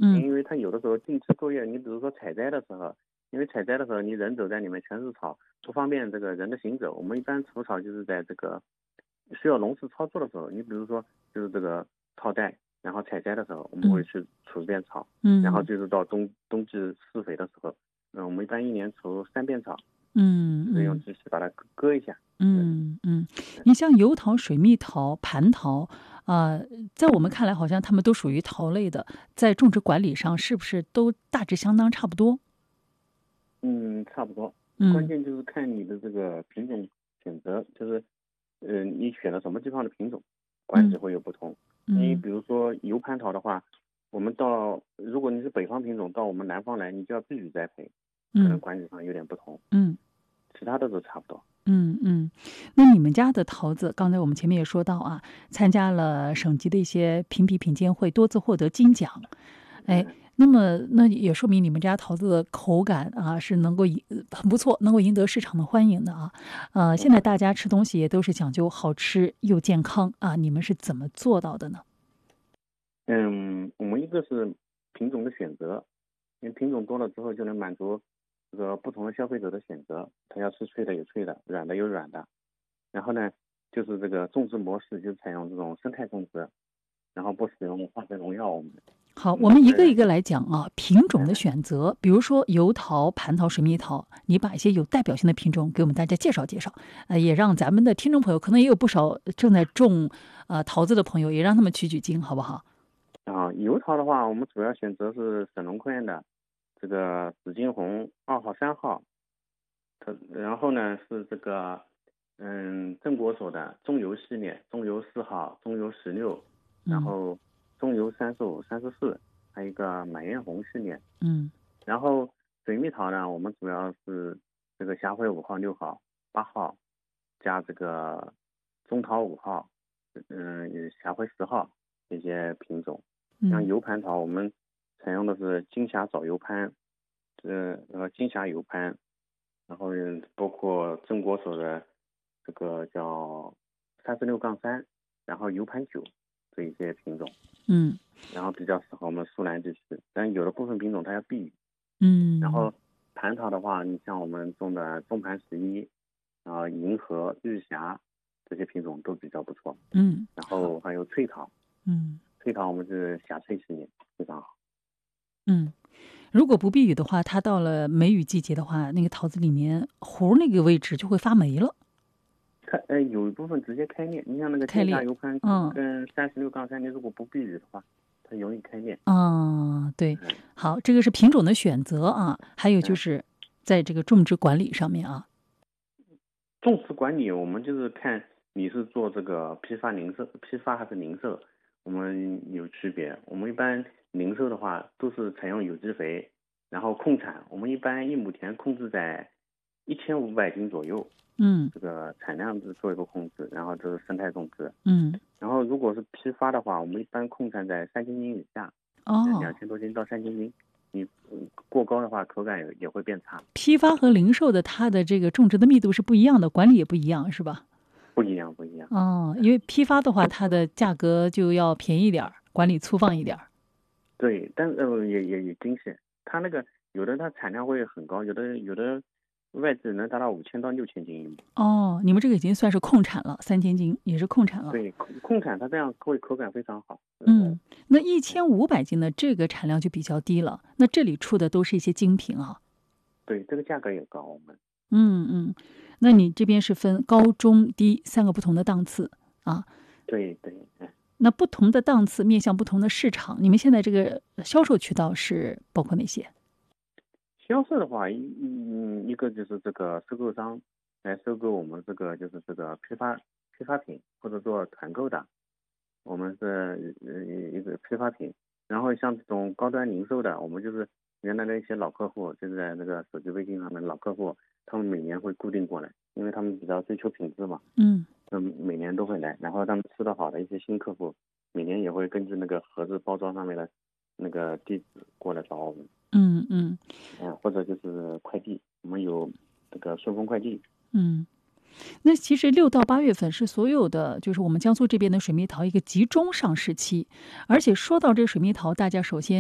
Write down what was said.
因为它有的时候定期作业，你比如说采摘的时候，因为采摘的时候你人走在里面全是草，不方便这个人的行走。我们一般除草就是在这个需要农事操作的时候，你比如说就是这个套袋，然后采摘的时候我们会去除一遍草，然后就是到冬季施肥的时候，我们一般一年除3遍草，就是用机器把它割一下。 你像油桃、水蜜桃、蟠桃，在我们看来好像它们都属于桃类的，在种植管理上是不是都大致相当差不多？ 差不多。关键就是看你的这个品种选择，就是你选了什么地方的品种，管理会有不同。你比如说油蟠桃的话，我们如果你是北方品种，到我们南方来，你就要避雨栽培，可能管理上有点不同。其他的都差不多。 那你们家的桃子，刚才我们前面也说到啊，参加了省级的一些评比品鉴会，多次获得金奖。那么那也说明你们家桃子的口感啊是能够很不错，能够赢得市场的欢迎的啊。现在大家吃东西也都是讲究好吃又健康啊，你们是怎么做到的呢？ 我们一个是品种的选择，因为品种多了之后就能满足这个不同的消费者的选择，他要吃脆的有脆的，软的有软的。然后呢，就是这个种植模式就采用这种生态种植，然后不使用化学农药。 好，我们一个一个来讲啊，品种的选择，比如说油桃、蟠桃、水蜜桃，你把一些有代表性的品种给我们大家介绍介绍，也让咱们的听众朋友，可能也有不少正在种桃子的朋友，也让他们取取经，好不好？ 油桃的话，我们主要选择是省农科院的这个紫金红2号、3号，然后呢是这个正果所的中油系列，中油4号、中油16，然后中油35、34，还有一个满园红系列。然后水蜜桃呢，我们主要是这个霞辉5号、6号、8号，加这个中桃5号，霞辉10号这些品种。像油蟠桃，我们采用的是金霞早油蟠，金霞油蟠，然后包括正果所的这个叫36-3，然后油蟠9这一些品种。然后比较适合我们苏南地区，但有的部分品种它要避雨。然后蟠桃的话，你像我们种的中盘11，然后银河、日霞这些品种都比较不错。然后还有脆桃。脆桃我们是霞脆系列，非常好。 如果不避雨的话，它到了梅雨季节的话，那个桃子里面核那个位置就会发霉了。 有一部分直接开裂，你像那个金霞油蟠跟36-3，你如果不避雨的话，它容易开裂。 对。好，这个是品种的选择啊，还有就是在这个种植管理上面啊。 种植管理我们就是看你是做这个批发还是零售，我们有区别。我们一般零售的话都是采用有机肥，然后控产，我们一般1亩田控制在1500斤左右。这个产量做一个控制，然后就是生态种植。然后如果是批发的话，我们一般控产在3千斤以下，2000多斤到3千斤。你过高的话，口感也会变差。 批发和零售的它的这个种植的密度是不一样的，管理也不一样，是吧？ 不一样。 因为批发的话，它的价格就要便宜点，管理粗放一点。 对，但是也惊险。它那个有的它产量会很高，有的外质能达到5000到6000斤。 你们这个已经算是控产了，3000斤也是控产了。 对，控产它这样会口感非常好。 那1500斤的这个产量就比较低了。那这里出的都是一些精品啊。 对，这个价格也高，我们。 那你这边是分高、中、低3个不同的档次啊？ 对。 那不同的档次面向不同的市场，你们现在这个销售渠道是包括哪些？ 销售的话，一个就是这个收购商来收购我们这个就是这个批发品，或者做团购的，我们是一个批发品。然后像这种高端零售的，我们就是原来的一些老客户，就是在那个手机微信上的老客户，他们每年会固定过来，因为他们比较追求品质嘛。每年都会来，然后他们吃得好的一些新客户，每年也会根据那个盒子包装上面的那个地址过来找我们。或者就是快递，我们有这个顺丰快递。 那其实6到8月份是所有的就是我们江苏这边的水蜜桃一个集中上市期，而且说到这水蜜桃，大家首先